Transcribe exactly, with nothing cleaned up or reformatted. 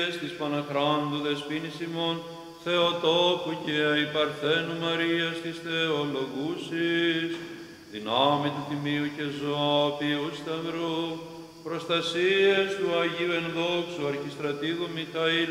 της Παναχράντου Δεσποίνης ημών, Θεοτόκου και Αϊπαρθένου Μαρίας της Θεολογούσης, δυνάμει του Τιμίου και Ζωοποιού Σταυρού, προστασίες του Αγίου Ενδόξου Αρχιστρατήγου Μιχαήλ